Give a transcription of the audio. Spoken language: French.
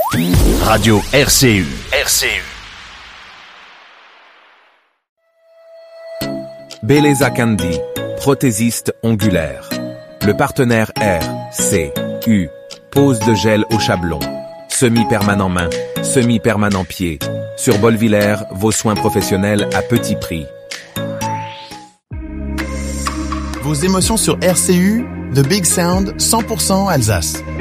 Radio RCU. RCU. Beleza Candy, prothésiste ongulaire. Le partenaire RCU. Pose de gel au chablon. Semi-permanent main, semi-permanent pied. Sur Bolvillers, vos soins professionnels à petit prix. Vos émotions sur RCU, The Big Sound, 100% Alsace.